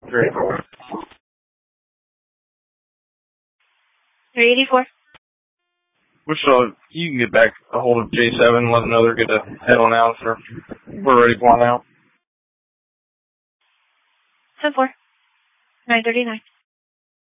384. 384. Wish you can get back a hold of J7, let them know they're going to head on out, or we're ready for on out. 10-4. 939.